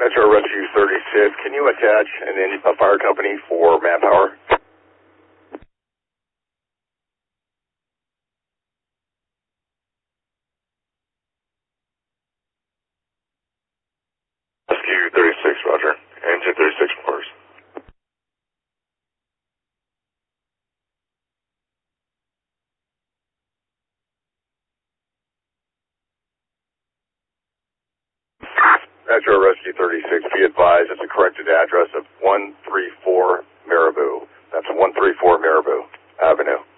Metro Rescue 36, can you attach a fire company for manpower? Rescue 36, roger. Engine 36 reports. Metro Rescue 36, be advised it's a corrected address of 134 Marabou. That's 134 Marabou Avenue.